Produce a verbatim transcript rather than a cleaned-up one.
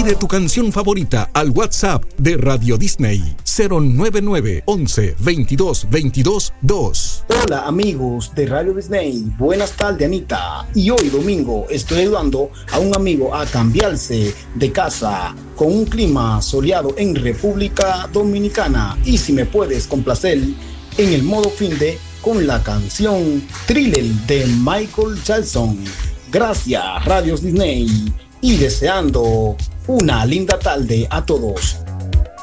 Pide tu canción favorita al WhatsApp de Radio Disney cero nueve nueve once veintidós veintidós dos. Hola amigos de Radio Disney, buenas tardes Anita. Y hoy domingo estoy ayudando a un amigo a cambiarse de casa con un clima soleado en República Dominicana. Y si me puedes complacer en el modo fin de con la canción Thriller de Michael Jackson. Gracias Radio Disney y deseando una linda tarde a todos.